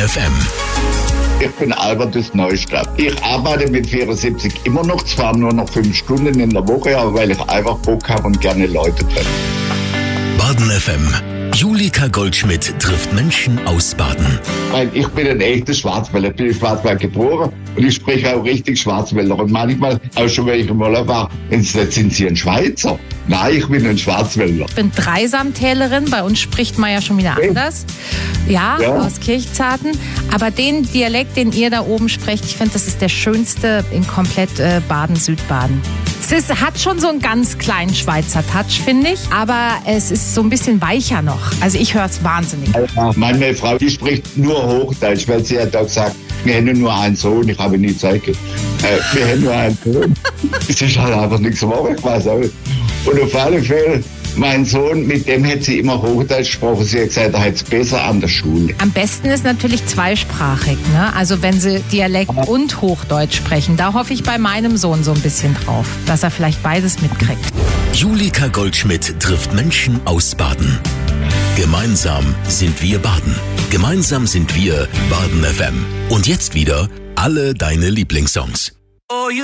FM. Ich bin Albertus Neustadt. Ich arbeite mit 74 immer noch, zwar nur noch 5 Stunden in der Woche, aber weil ich einfach Bock habe und gerne Leute treffe. Baden FM. Julika Goldschmidt trifft Menschen aus Baden. Weil ich bin ein echtes Schwarzwälder. Ich bin in Schwarzwald geboren und ich spreche auch richtig Schwarzwälder. Und manchmal, auch schon wenn ich im Urlaub war, sind Sie ein Schweizer? Nein, ich bin ein Schwarzwälder. Ich bin Dreisamtälerin, bei uns spricht man ja schon wieder anders. Ja, aus Kirchzarten. Aber den Dialekt, den ihr da oben sprecht, ich finde, das ist der schönste in komplett Baden-Südbaden. Es hat schon so einen ganz kleinen Schweizer Touch, finde ich. Aber es ist so ein bisschen weicher noch. Also ich höre es wahnsinnig. Meine Frau, die spricht nur Hochdeutsch, weil sie hat auch gesagt, wir hätten nur einen Sohn, ich habe nie Zeit gehabt. Wir hätten nur einen Sohn. Es ist halt einfach nichts zu machen, ich weiß auch nicht. Und auf alle Fälle, mein Sohn, mit dem hat sie immer Hochdeutsch gesprochen. Sie hat gesagt, er hat es besser an der Schule. Am besten ist natürlich zweisprachig, ne? Also wenn sie Dialekt und Hochdeutsch sprechen. Da hoffe ich bei meinem Sohn so ein bisschen drauf, dass er vielleicht beides mitkriegt. Julika Goldschmidt trifft Menschen aus Baden. Gemeinsam sind wir Baden. Gemeinsam sind wir Baden FM. Und jetzt wieder alle deine Lieblingssongs.